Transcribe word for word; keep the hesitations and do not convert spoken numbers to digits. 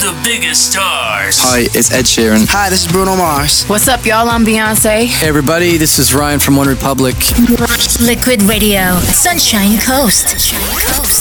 the biggest stars. Hi, it's Ed Sheeran. Hi, this is Bruno Mars. What's up, y'all? I'm Beyonce. Hey, everybody, this is Ryan from One Republic. Liquid Radio, Sunshine Coast. Sunshine Coast.